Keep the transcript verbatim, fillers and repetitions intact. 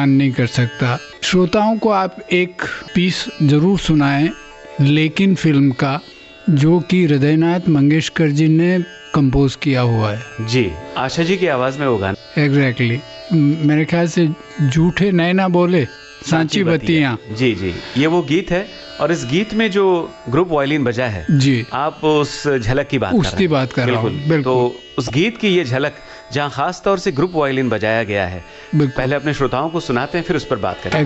बयान नहीं कर सकता। श्रोताओं को आप एक पीस जरूर सुनाएं लेकिन फिल्म का, जो कि हृदयनाथ मंगेशकर जी ने कंपोज किया हुआ है। जी, आशा जी की आवाज में वो गाना। Exactly exactly. मेरे ख्याल से झूठे नैना बोले सांची बत्तियां। जी जी, ये वो गीत है और इस गीत में जो ग्रुप वायलिन बजा है जी, आप उस झलक की बात उसकी बात कर रहा हूँ। बिल्कुल। तो उस गीत की ये झलक जहाँ खास तौर से ग्रुप वायलिन बजाया गया है, पहले अपने श्रोताओं को सुनाते हैं, फिर उस पर बात करें।